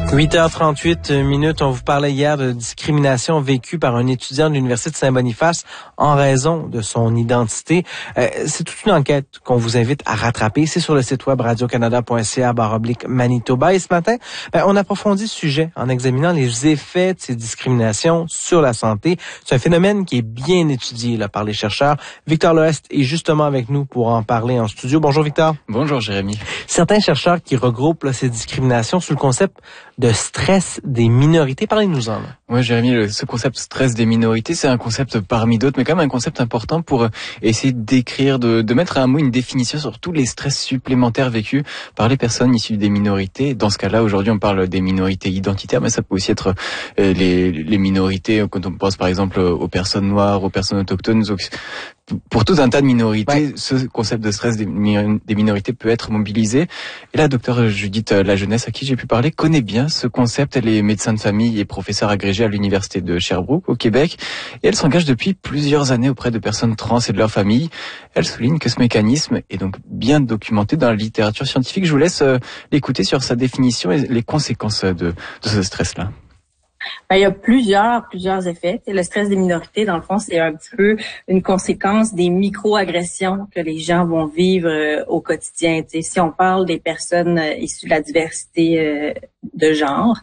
8h38, on vous parlait hier de discrimination vécue par un étudiant de l'Université de Saint-Boniface en raison de son identité. C'est toute une enquête qu'on vous invite à rattraper. C'est sur le site web radiocanada.ca/Manitoba. Et ce matin, on approfondit ce sujet en examinant les effets de ces discriminations sur la santé. C'est un phénomène qui est bien étudié là, par les chercheurs. Victor Loest est justement avec nous pour en parler en studio. Bonjour Victor. Bonjour Jérémy. Certains chercheurs qui regroupent là, ces discriminations sous le concept de stress des minorités. Parlez-nous-en. Oui, Jérémy, ce concept stress des minorités, c'est un concept parmi d'autres, mais quand même un concept important pour essayer de décrire, de mettre à un mot une définition sur tous les stress supplémentaires vécus par les personnes issues des minorités. Dans ce cas-là, aujourd'hui, on parle des minorités identitaires, mais ça peut aussi être les minorités, quand on pense par exemple aux personnes noires, aux personnes autochtones. Pour tout un tas de minorités, ce concept de stress des minorités peut être mobilisé. Et là, docteur Judith Lajeunesse, à qui j'ai pu parler, connaît bien ce concept. Elle est médecin de famille et professeure agrégée à l'Université de Sherbrooke, au Québec. Et elle s'engage depuis plusieurs années auprès de personnes trans et de leur famille. Elle souligne que ce mécanisme est donc bien documenté dans la littérature scientifique. Je vous laisse l'écouter sur sa définition et les conséquences de ce stress-là. Il y a plusieurs effets. Le stress des minorités, dans le fond, c'est un petit peu une conséquence des micro-agressions que les gens vont vivre au quotidien. Si on parle des personnes issues de la diversité de genre,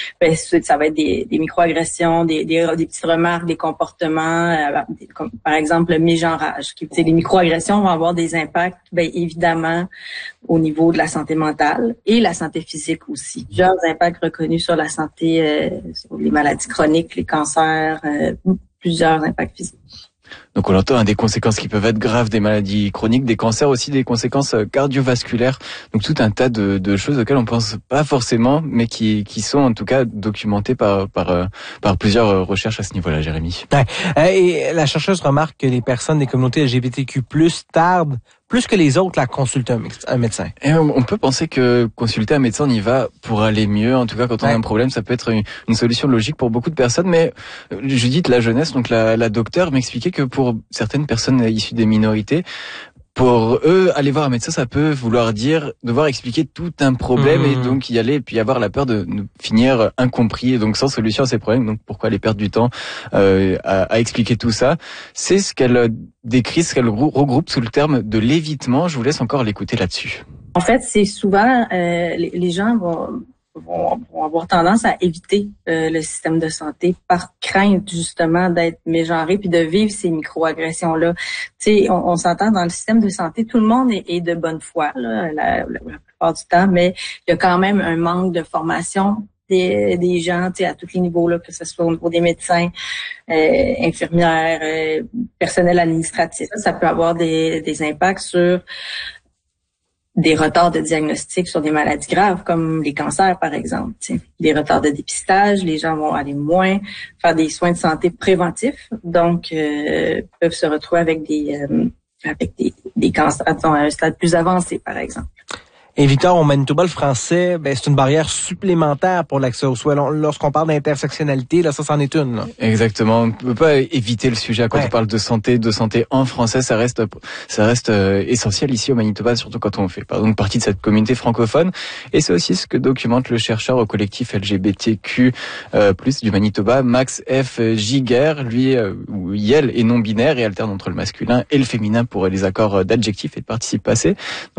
ça va être des micro-agressions, des petites remarques, des comportements, comme par exemple le mégenrage. Les micro-agressions vont avoir des impacts, évidemment, au niveau de la santé mentale et la santé physique aussi. Plusieurs impacts reconnus sur la santé, sur les maladies chroniques, les cancers, plusieurs impacts physiques. Donc on l'entend, des conséquences qui peuvent être graves, des maladies chroniques, des cancers aussi, des conséquences cardiovasculaires. Donc tout un tas de choses auxquelles on pense pas forcément, mais qui sont en tout cas documentées par plusieurs recherches à ce niveau-là, Jérémy. Et la chercheuse remarque que les personnes des communautés LGBTQ+ tardent plus que les autres à consulter un médecin. Et on peut penser que consulter un médecin, on y va pour aller mieux. En tout cas, quand on a un problème, ça peut être une solution logique pour beaucoup de personnes. Mais Judith Lajeunesse, donc la docteure, m'expliquait que pour certaines personnes issues des minorités, pour eux, aller voir un médecin, ça peut vouloir dire devoir expliquer tout un problème et donc y aller et puis avoir la peur de finir incompris et donc sans solution à ces problèmes. Donc pourquoi aller perdre du temps à expliquer tout ça? C'est ce qu'elle décrit, ce qu'elle regroupe sous le terme de l'évitement. Je vous laisse encore l'écouter là-dessus. En fait, c'est souvent les gens vont avoir tendance à éviter le système de santé par crainte justement d'être mégenré puis de vivre ces micro-agressions-là. On s'entend dans le système de santé, tout le monde est de bonne foi là, la plupart du temps, mais il y a quand même un manque de formation des gens, à tous les niveaux là, que ce soit au niveau des médecins, infirmières, personnel administratif. Ça peut avoir des impacts sur des retards de diagnostic sur des maladies graves comme les cancers, par exemple. Des retards de dépistage, les gens vont aller moins faire des soins de santé préventifs, donc peuvent se retrouver avec des cancers à un stade plus avancé, par exemple. Et Victor, au Manitoba, le français, c'est une barrière supplémentaire pour l'accès aux soins. Lorsqu'on parle d'intersectionnalité, là, ça c'en est une. Là. Exactement. On peut pas éviter le sujet quand on parle de santé en français. Ça reste essentiel ici au Manitoba, surtout quand on fait partie de cette communauté francophone. Et c'est aussi ce que documente le chercheur au collectif LGBTQ+ du Manitoba, Max F. Giguère. Lui, Yel est non binaire et alterne entre le masculin et le féminin pour les accords d'adjectifs et de participes passés.